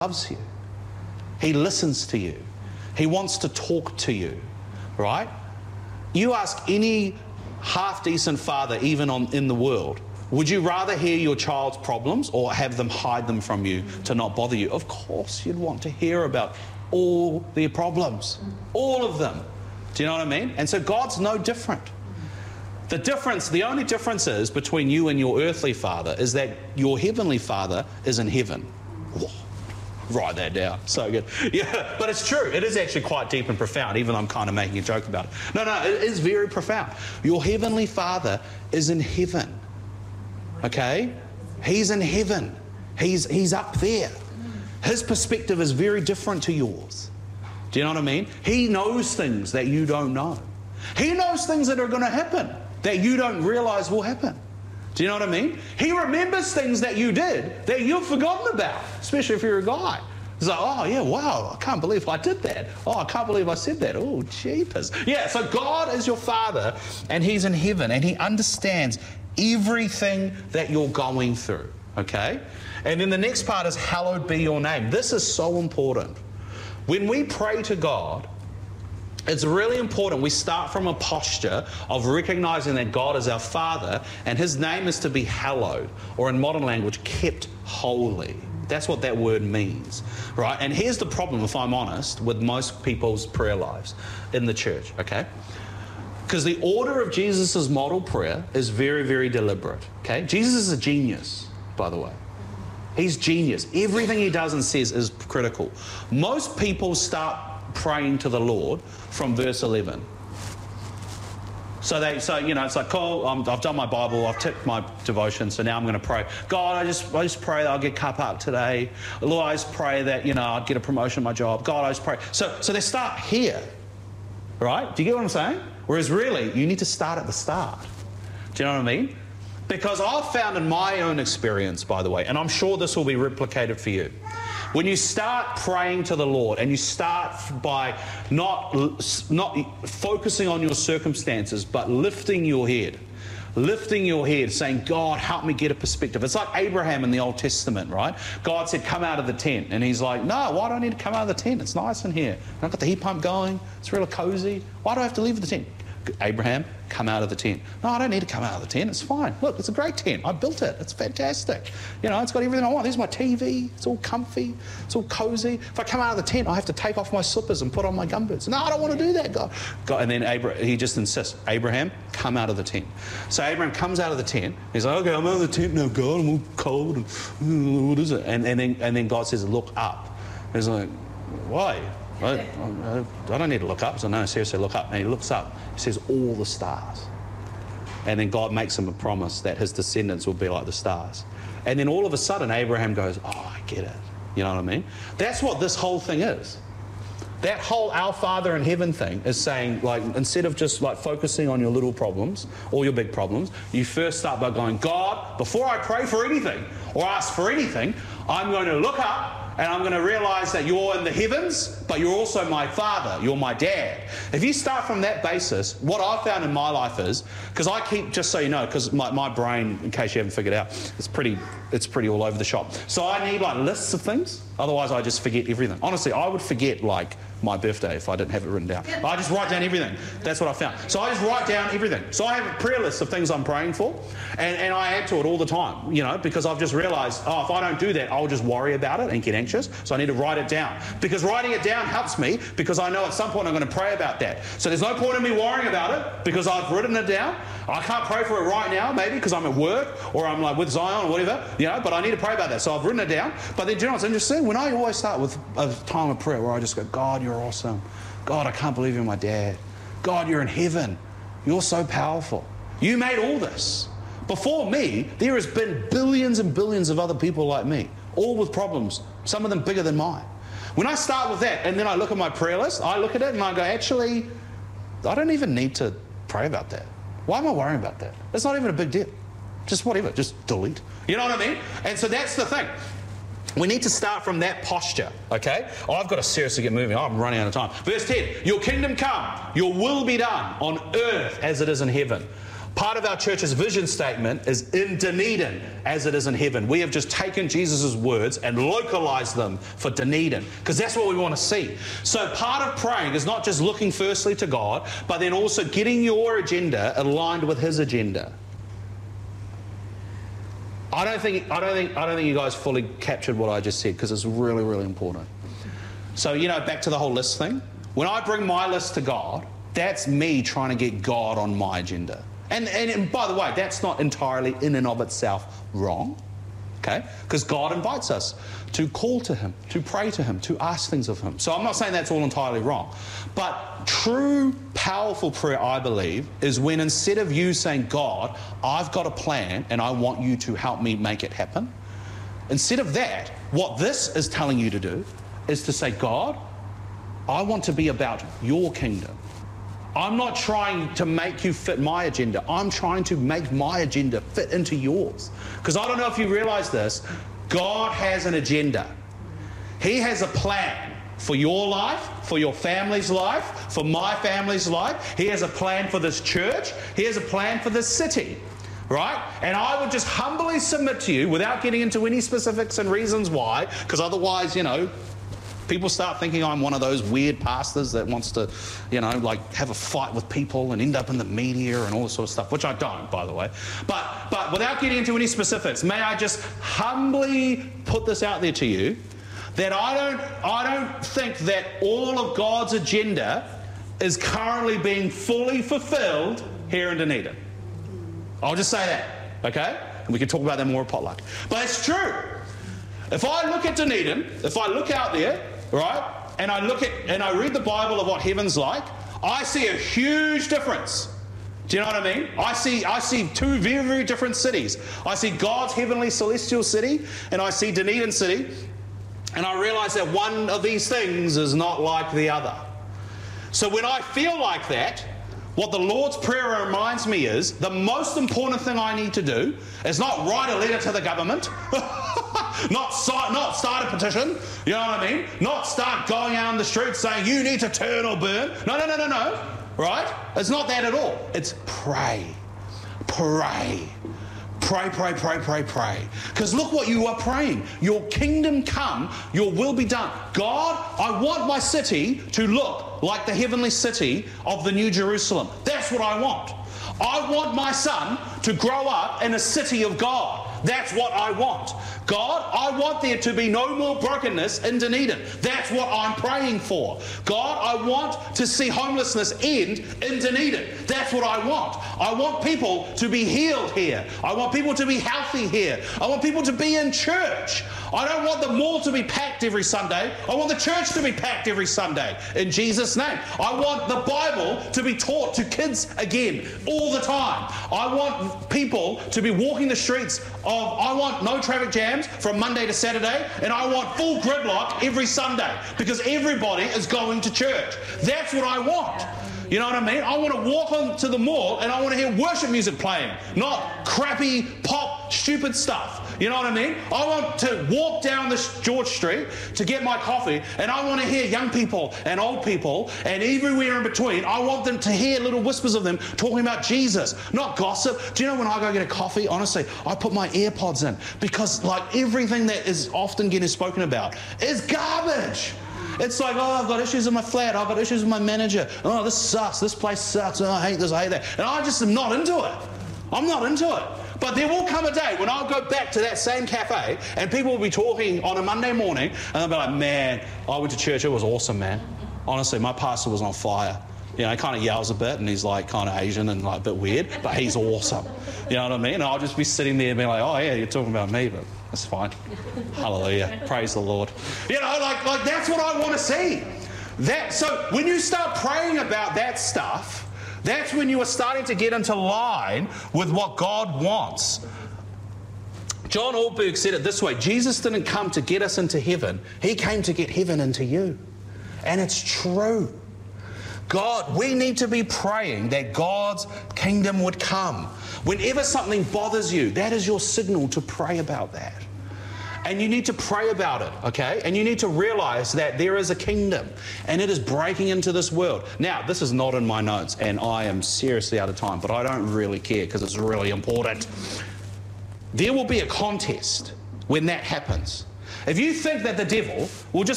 loves you. He listens to you. He wants to talk to you, right? You ask any half-decent father, even in the world, would you rather hear your child's problems or have them hide them from you to not bother you? Of course you'd want to hear about all their problems, all of them. Do you know what I mean? And so God's no different. The only difference is between you and your earthly father is that your heavenly father is in heaven. Whoa. Write that down. So good. Yeah, but it's true. It is actually quite deep and profound, even though I'm kind of making a joke about it. No, it is very profound. Your heavenly father is in heaven. Okay? He's in heaven. He's up there. His perspective is very different to yours. Do you know what I mean? He knows things that you don't know. He knows things that are going to happen that you don't realize will happen. Do you know what I mean? He remembers things that you did that you've forgotten about, especially if you're a guy. It's like, oh yeah, wow, I can't believe I did that. Oh, I can't believe I said that. Oh, jeepers. Yeah, so God is your father and he's in heaven and he understands everything that you're going through, okay? And then the next part is hallowed be your name. This is so important. When we pray to God, it's really important we start from a posture of recognizing that God is our Father and his name is to be hallowed, or in modern language, kept holy. That's what that word means, right? And here's the problem, if I'm honest, with most people's prayer lives in the church, okay? Because the order of Jesus' model prayer is very, very deliberate, okay? Jesus is a genius, by the way. He's genius. Everything he does and says is critical. Most people start praying to the Lord from verse 11. So you know, it's like, cool, I've done my Bible, I've ticked my devotion, so now I'm going to pray. God, I just pray that I'll get cup up today. Lord, I just pray that, you know, I'd get a promotion in my job. God, I just pray. So they start here, right? Do you get what I'm saying? Whereas really, you need to start at the start. Do you know what I mean? Because I've found in my own experience, by the way, and I'm sure this will be replicated for you, when you start praying to the Lord and you start by not focusing on your circumstances, but lifting your head, saying, God, help me get a perspective. It's like Abraham in the Old Testament, right? God said, come out of the tent. And he's like, no, why do I need to come out of the tent? It's nice in here. I've got the heat pump going. It's really cozy. Why do I have to leave the tent? Abraham, come out of the tent. No, I don't need to come out of the tent. It's fine. Look, it's a great tent. I built it. It's fantastic. You know, it's got everything I want. There's my TV. It's all comfy. It's all cozy. If I come out of the tent, I have to take off my slippers and put on my gumboots. No, I don't want to do that, God. And then he just insists, Abraham, come out of the tent. So Abraham comes out of the tent. He's like, okay, I'm out of the tent now, God. I'm all cold. And, what is it? And then God says, look up. He's like, why? I don't need to look up. So no, seriously, look up. And he looks up. He says, all the stars. And then God makes him a promise that his descendants will be like the stars. And then all of a sudden, Abraham goes, oh, I get it. You know what I mean? That's what this whole thing is. That whole Our Father in Heaven thing is saying, like, instead of just like focusing on your little problems or your big problems, you first start by going, God, before I pray for anything or ask for anything, I'm going to look up and I'm going to realize that you're in the heavens, but you're also my Father, you're my Dad. If you start from that basis, what I've found in my life is, because I keep, just so you know, because my brain, in case you haven't figured out, it's pretty all over the shop. So I need like lists of things, otherwise I just forget everything. Honestly, I would forget like my birthday if I didn't have it written down. I just write down everything. That's what I found. So I just write down everything. So I have a prayer list of things I'm praying for, and I add to it all the time, you know, because I've just realised, oh, if I don't do that, I'll just worry about it and get anxious. So I need to write it down. Because writing it down helps me, because I know at some point I'm going to pray about that. So there's no point in me worrying about it, because I've written it down. I can't pray for it right now, maybe, because I'm at work, or I'm like with Zion or whatever, you know, but I need to pray about that. So I've written it down. But then, do you know what's interesting? When I always start with a time of prayer where I just go, God, you're awesome. God, I can't believe you're my dad. God, you're in heaven. You're so powerful. You made all this. Before me, there has been billions and billions of other people like me, all with problems, some of them bigger than mine. When I start with that and then I look at my prayer list, I look at it and I go, actually, I don't even need to pray about that. Why am I worrying about that? It's not even a big deal. Just whatever, just delete. You know what I mean? And so that's the thing. We need to start from that posture, okay? Oh, I've got to seriously get moving. Oh, I'm running out of time. Verse 10, your kingdom come, your will be done on earth as it is in heaven. Part of our church's vision statement is in Dunedin as it is in heaven. We have just taken Jesus' words and localized them for Dunedin because that's what we want to see. So part of praying is not just looking firstly to God, but then also getting your agenda aligned with His agenda. I don't think you guys fully captured what I just said because it's really, really important. So, back to the whole list thing. When I bring my list to God, that's me trying to get God on my agenda. And by the way, that's not entirely in and of itself wrong, okay? Because God invites us to call to Him, to pray to Him, to ask things of Him. So I'm not saying that's all entirely wrong. But true, powerful prayer, I believe, is when instead of you saying, God, I've got a plan and I want you to help me make it happen, instead of that, what this is telling you to do is to say, God, I want to be about your kingdom. I'm not trying to make you fit my agenda. I'm trying to make my agenda fit into yours. Because I don't know if you realize this, God has an agenda. He has a plan for your life, for your family's life, for my family's life. He has a plan for this church. He has a plan for this city, right? And I would just humbly submit to you, without getting into any specifics and reasons why, because otherwise, people start thinking I'm one of those weird pastors that wants to, have a fight with people and end up in the media and all this sort of stuff, which I don't, by the way. But without getting into any specifics, may I just humbly put this out there to you, that I don't think that all of God's agenda is currently being fully fulfilled here in Dunedin. I'll just say that, okay? And we can talk about that more at Potluck. But it's true. If I look at Dunedin, if I look out there, right, and I read the Bible of what heaven's like, I see a huge difference. Do you know what I mean? I see two very, very different cities. I see God's heavenly celestial city, and I see Dunedin city, and I realize that one of these things is not like the other. So when I feel like that, what the Lord's Prayer reminds me is the most important thing I need to do is not write a letter to the government, not start a petition, you know what I mean? Not start going out on the streets saying you need to turn or burn. No, right? It's not that at all. It's pray. Pray. Pray. Because look what you are praying. Your kingdom come, your will be done. God, I want my city to look like the heavenly city of the New Jerusalem. That's what I want. I want my son to grow up in a city of God. That's what I want. God, I want there to be no more brokenness in Dunedin. That's what I'm praying for. God, I want to see homelessness end in Dunedin. That's what I want. I want people to be healed here. I want people to be healthy here. I want people to be in church. I don't want the mall to be packed every Sunday. I want the church to be packed every Sunday. In Jesus' name. I want the Bible to be taught to kids again all the time. I want people to be walking the streets I want no traffic jams from Monday to Saturday, and I want full gridlock every Sunday because everybody is going to church. That's what I want. You know what I mean? I want to walk onto the mall and I want to hear worship music playing, not crappy pop stupid stuff. You know what I mean? I want to walk down this George Street to get my coffee, and I want to hear young people and old people and everywhere in between. I want them to hear little whispers of them talking about Jesus, not gossip. Do you know when I go get a coffee, honestly, I put my AirPods in because like everything that is often getting spoken about is garbage. It's like, oh, I've got issues in my flat. I've got issues with my manager. Oh, this sucks. This place sucks. Oh, I hate this. I hate that. And I just am not into it. I'm not into it. But there will come a day when I'll go back to that same cafe and people will be talking on a Monday morning and they'll be like, man, I went to church. It was awesome, man. Honestly, my pastor was on fire. You know, he kind of yells a bit and he's like kind of Asian and like a bit weird, but he's awesome. You know what I mean? And I'll just be sitting there and being like, oh, yeah, you're talking about me, but that's fine. Hallelujah. Praise the Lord. You know, like that's what I want to see. So when you start praying about that stuff, that's when you are starting to get into line with what God wants. John Ortberg said it this way: Jesus didn't come to get us into heaven. He came to get heaven into you. And it's true. God, we need to be praying that God's kingdom would come. Whenever something bothers you, that is your signal to pray about that. And you need to pray about it, okay? And you need to realize that there is a kingdom and it is breaking into this world. Now, this is not in my notes and I am seriously out of time, but I don't really care because it's really important. There will be a contest when that happens. If you think that the devil will just